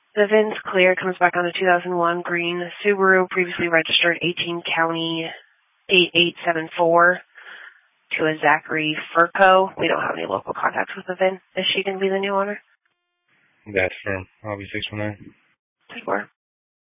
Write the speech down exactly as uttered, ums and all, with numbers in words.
The V I N's clear, comes back on the two thousand one green Subaru, previously registered eighteen County eight eight seven four to a Zachary Furco. We don't have any local contacts with the V I N. Is she going to be the new owner? That's firm. I'll be six one nine. Sure.